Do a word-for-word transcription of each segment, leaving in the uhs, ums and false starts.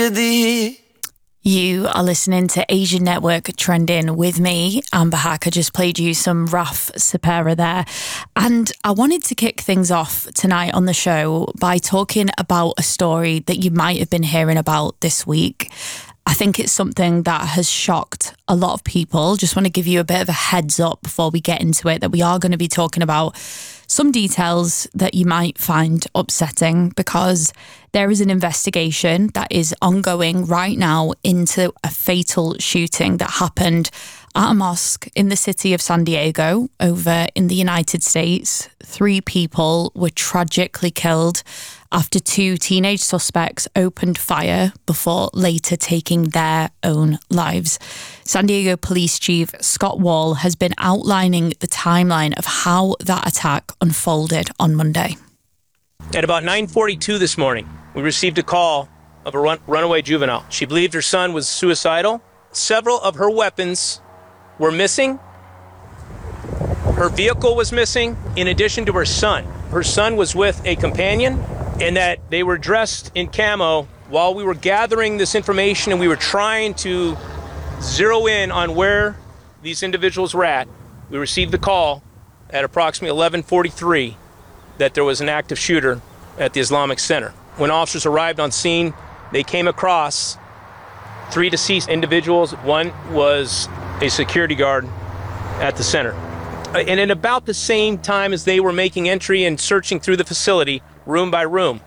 tragedy. You are listening to Asian Network Trending with me, Amber Hack. I just played you some Raf Sapera there. And I wanted to kick things off tonight on the show by talking about a story that you might have been hearing about this week. I think it's something that has shocked a lot of people. Just want to give you a bit of a heads up before we get into it that we are going to be talking about some details that you might find upsetting, because there is an investigation that is ongoing right now into a fatal shooting that happened at a mosque in the city of San Diego over in the United States. Three people were tragically killed after two teenage suspects opened fire before later taking their own lives. San Diego Police Chief Scott Wall has been outlining the timeline of how that attack unfolded on Monday. At about nine forty-two this morning, we received a call of a run- runaway juvenile. She believed her son was suicidal. Several of her weapons were missing. Her vehicle was missing, in addition to her son. Her son was with a companion, and that they were dressed in camo. While we were gathering this information and we were trying to zero in on where these individuals were at, we received the call at approximately eleven forty-three that there was an active shooter at the Islamic Center. When officers arrived on scene, they came across three deceased individuals. One was a security guard at the center. And at about the same time as they were making entry and searching through the facility, room by room,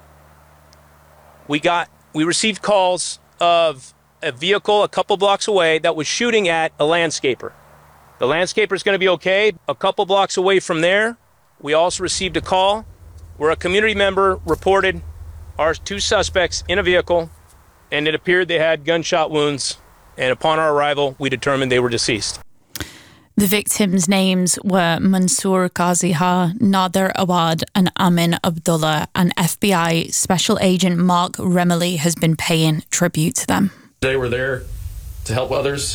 we got, we received calls of a vehicle a couple blocks away that was shooting at a landscaper. The landscaper is going to be okay. A couple blocks away from there, we also received a call where a community member reported our two suspects in a vehicle, and it appeared they had gunshot wounds. And upon our arrival, we determined they were deceased. The victims' names were Mansoor Qaziha, Nader Awad, and Amin Abdullah, and F B I Special Agent Mark Remley has been paying tribute to them. They were there to help others